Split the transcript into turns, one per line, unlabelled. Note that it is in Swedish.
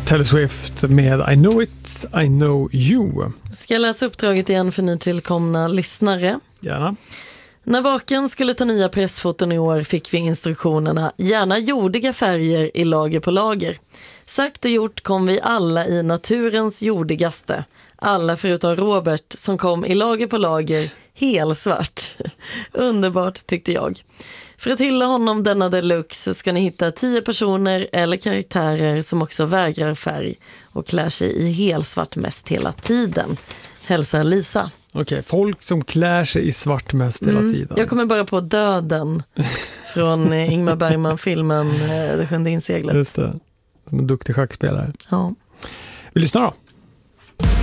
Taylor Swift med I know it, I know you.
Ska jag läsa uppdraget igen för nytillkomna lyssnare?
Gärna.
När Vaken skulle ta nya pressfoton i år fick vi instruktionerna gärna jordiga färger i lager på lager. Sagt och gjort kom vi alla i naturens jordigaste. Alla förutom Robert som kom i lager på lager helsvart. Underbart tyckte jag. För att hylla honom denna deluxe ska ni hitta 10 personer eller karaktärer som också vägrar färg och klär sig i helsvart mest hela tiden. Hälsa Lisa.
Okej, folk som klär sig i svart mest hela tiden.
Jag kommer bara på Döden från Ingmar Bergman-filmen Det sjunde inseglet.
Just det, som en duktig schackspelare.
Ja.
Vi lyssnar då.